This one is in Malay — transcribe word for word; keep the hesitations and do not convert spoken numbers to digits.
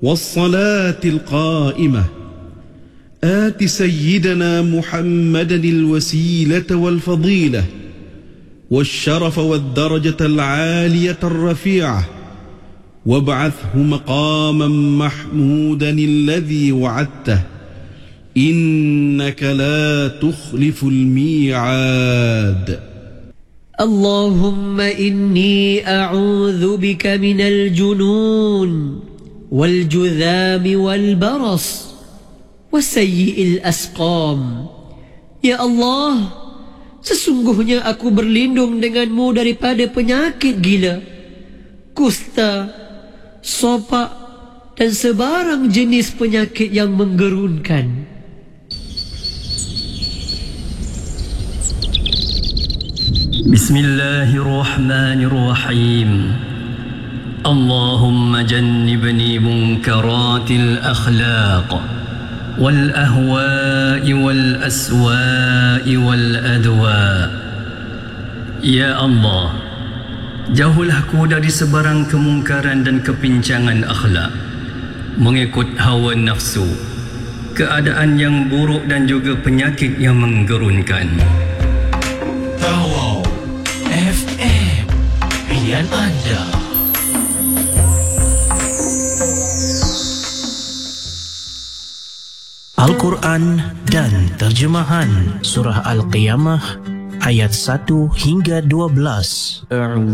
والصلاة القائمة آت سيدنا محمدا الوسيلة والفضيلة والشرف والدرجة العالية الرفيعة وابعثه مقاما محمودا الذي وعدته إنك لا تخلف الميعاد. اللهم إني أعوذ بك من الجنون والجذام والبرص وسيء الأسقام. Ya Allah, sesungguhnya aku berlindung denganmu daripada penyakit gila, kusta, sopak dan sebarang jenis penyakit yang menggerunkan. Bismillahirrahmanirrahim. Allahumma jannibni munkaratil akhlaq wal ahwa'i wal aswa'i wal adwa. Ya Allah, jauhlah aku dari sebarang kemungkaran dan kepincangan akhlak, mengikut hawa nafsu, keadaan yang buruk dan juga penyakit yang menggerunkan. Tawau F M, pilihan anda. Al-Quran dan terjemahan Surah Al-Qiyamah ayat satu hingga dua belas.